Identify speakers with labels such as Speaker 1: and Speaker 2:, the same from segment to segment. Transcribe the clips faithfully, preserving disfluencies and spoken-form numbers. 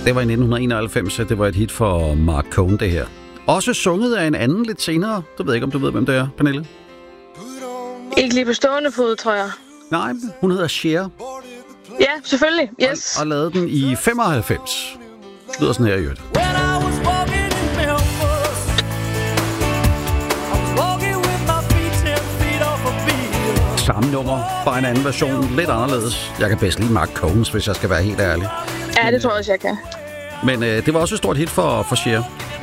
Speaker 1: Det var i nitten enoghalvfems, det var et hit for Mark Cohn, det her. Også sunget af en anden lidt senere. Du ved ikke, om du ved, hvem det er, Pernille?
Speaker 2: Ikke lige på stående fod, tror jeg.
Speaker 1: Nej, hun hedder Cher.
Speaker 2: Ja, selvfølgelig. Yes.
Speaker 1: Og, og lavede den i femoghalvfems. Det lyder sådan her i øvrigt. Samme nummer, bare en anden version, lidt anderledes. Jeg kan bedst lide Mark Cohns, hvis jeg skal være helt ærlig.
Speaker 2: Ja, det tror jeg også, jeg kan.
Speaker 1: Men øh, det var også et stort hit for, for Cher.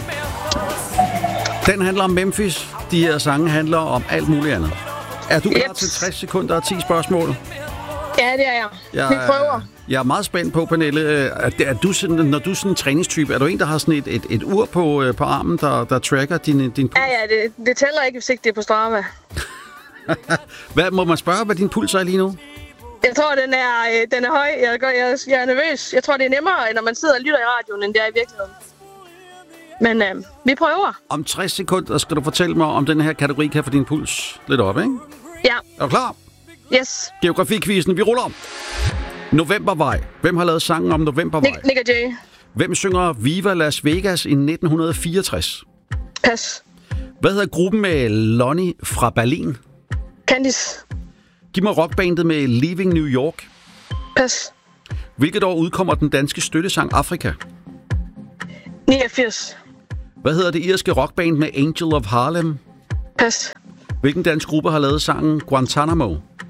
Speaker 1: Den handler om Memphis. De her sange handler om alt muligt andet. Er du klar yep. til tres sekunder og ti spørgsmål?
Speaker 2: Ja, det er jeg.
Speaker 1: jeg
Speaker 2: Vi prøver.
Speaker 1: Jeg er meget spændt på, Pernille. Er, er du sådan, når du er sådan en træningstype, er du en, der har sådan et, et, et ur på, på armen, der, der tracker din, din puls?
Speaker 2: Ja, ja, det, det tæller ikke, hvis ikke det er på Strava.
Speaker 1: Hvad, må man spørge, hvad din puls er lige nu?
Speaker 2: Jeg tror, den er, øh, den er høj. Jeg, jeg, jeg er nervøs. Jeg tror, det er nemmere, når man sidder og lytter i radioen, end det er i virkeligheden. Men øh, vi prøver.
Speaker 1: Om tres sekunder skal du fortælle mig, om den her kategori kan få din puls lidt op, ikke?
Speaker 2: Ja.
Speaker 1: Er du klar?
Speaker 2: Yes.
Speaker 1: Geografikvisten, vi ruller om. Novembervej. Hvem har lavet sangen om Novembervej?
Speaker 2: Nick, Nick og Jay.
Speaker 1: Hvem synger Viva Las Vegas i nitten fireogtres?
Speaker 2: Pas.
Speaker 1: Hvad hedder gruppen med Lonnie fra Berlin?
Speaker 2: Candice.
Speaker 1: Giv mig rockbandet med Leaving New York.
Speaker 2: Pas.
Speaker 1: Hvilket år udkommer den danske støttesang Afrika?
Speaker 2: niogfirs.
Speaker 1: Hvad hedder det irske rockband med Angel of Harlem?
Speaker 2: Pas.
Speaker 1: Hvilken dansk gruppe har lavet sangen Guantanamo?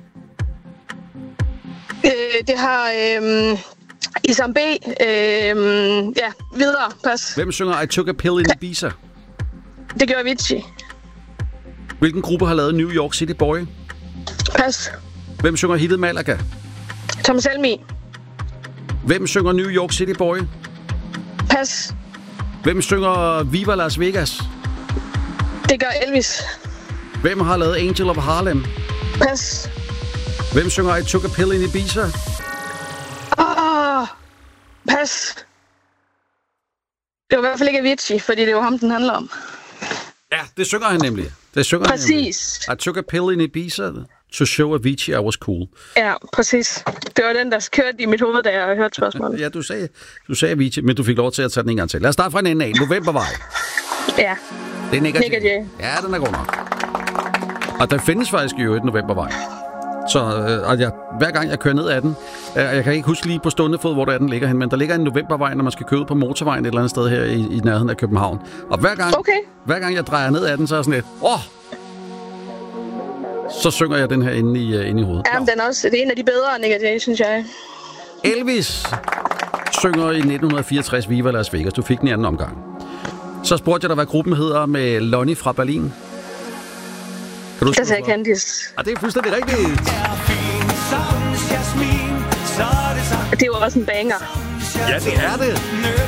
Speaker 2: Øh, det har øh, Isam B. Øh, ja, videre. Pas.
Speaker 1: Hvem synger I Took a Pill in Ibiza?
Speaker 2: Det gør Avicii.
Speaker 1: Hvilken gruppe har lavet New York City Boy?
Speaker 2: Pas.
Speaker 1: Hvem synger hittet Malaga?
Speaker 2: Thomas Helmig.
Speaker 1: Hvem synger New York City Boy?
Speaker 2: Pas.
Speaker 1: Hvem synger Viva Las Vegas?
Speaker 2: Det gør Elvis.
Speaker 1: Hvem har lavet Angel of Harlem?
Speaker 2: Pas.
Speaker 1: Hvem synger I Took a Pill in Ibiza?
Speaker 2: Åh, oh, pas. Det var i hvert fald ikke Avicii, fordi det var ham, den handler om.
Speaker 1: Ja, det synger han nemlig. Det synger
Speaker 2: præcis.
Speaker 1: Han nemlig. I took a pill in Ibiza to show Avicii I was cool.
Speaker 2: Ja, præcis. Det var den, der kørte i mit hoved, da jeg hørte spørgsmålet.
Speaker 1: Ja, du sagde, du sagde Avicii, men du fik lov til at tage den en gang til. Lad os starte fra en ende af. Novembervej.
Speaker 2: Ja.
Speaker 1: Det er Nick og
Speaker 2: Nick og
Speaker 1: Jay.
Speaker 2: Jay.
Speaker 1: Ja, den er god nok. Og der findes faktisk jo et Novembervej. Så øh, og jeg, hver gang jeg kører ned ad den, øh, jeg kan ikke huske lige på stående fod, hvor der er, den ligger hen, men der ligger en Novembervej, når man skal køre ud på motorvejen et eller andet sted her i, i nærheden af København. Og hver gang,
Speaker 2: okay.
Speaker 1: hver gang jeg drejer ned ad den, så er sådan lidt, åh! Så synger jeg den her inde i, uh, inde i hovedet.
Speaker 2: Ja, men den er også, det er en af de bedre, Nick og Jay, synes jeg.
Speaker 1: Elvis synger i nitten fireogtres Viva Las Vegas. Du fik den i anden omgang. Så spurgte jeg dig, hvad gruppen hedder med Lonnie fra Berlin. Kan du
Speaker 2: der sagde Candice.
Speaker 1: Ah, det er fuldstændig rigtigt.
Speaker 2: Det var også en banger.
Speaker 1: Ja, det er det.